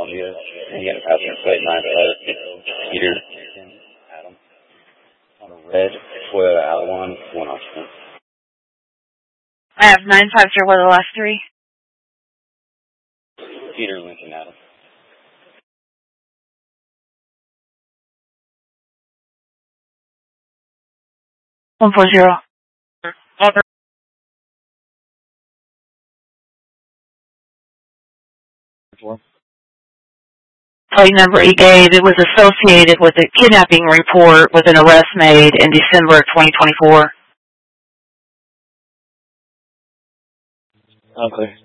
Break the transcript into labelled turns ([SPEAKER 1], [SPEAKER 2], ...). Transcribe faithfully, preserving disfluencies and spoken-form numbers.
[SPEAKER 1] Columbia. And you got a passenger plate nine five Peter Adam on a red Toyota Avalon, one occupant.
[SPEAKER 2] I have nine five zero. What are the last three?
[SPEAKER 1] Peter Lincoln Adam.
[SPEAKER 2] One four zero. Plate number he gave, it was associated with a kidnapping report with an arrest made in December of twenty twenty-four.
[SPEAKER 1] Okay.